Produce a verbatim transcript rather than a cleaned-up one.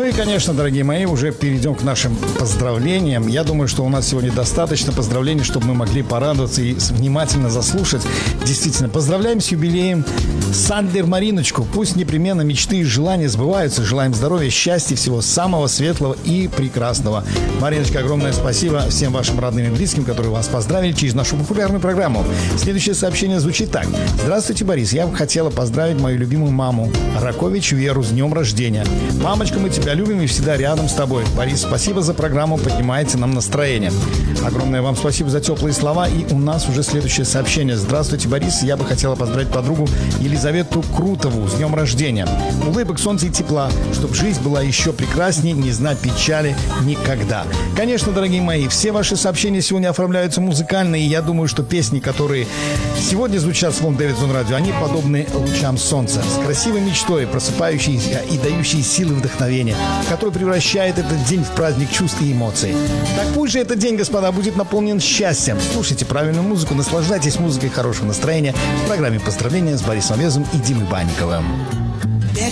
и, конечно, дорогие мои, уже перейдем к нашим поздравлениям. Я думаю, что у нас сегодня достаточно поздравлений, чтобы мы могли порадоваться и внимательно заслушать. Действительно, поздравляем с юбилеем Сандлер Мариночку. Пусть непременно мечты и желания сбываются. Желаем здоровья, счастья, всего самого светлого и прекрасного. Мариночка, огромное спасибо всем вашим родным и близким, которые вас поздравили через нашу популярную программу. Следующее сообщение звучит так. Здравствуйте, Борис. Я бы хотела поздравить мою любимую маму Ракович Веру с днем рождения. Мамочка, мы тебя любим и всегда рядом с тобой. Борис, спасибо за программу, поднимаете нам настроение. Огромное вам спасибо за теплые слова. И у нас уже следующее сообщение. Здравствуйте, Борис. Я бы хотела поздравить подругу Елизавету Крутову с днем рождения. Улыбок, солнца и тепла, чтобы жизнь была еще прекраснее, не знать печали никогда. Конечно, дорогие мои, все ваши сообщения сегодня оформляются музыкально, и я думаю, что песни, которые сегодня звучат в Long Davidson Radio, они подобны лучам солнца, с красивой мечтой, просыпающейся и дающей силы вдохновения, который превращает этот день в праздник чувств и эмоций. Так пусть же этот день, господа, будет наполнен счастьем. Слушайте правильную музыку, наслаждайтесь музыкой хорошего настроения в программе «Поздравления» с Борисом Овезом и Димой Банниковым.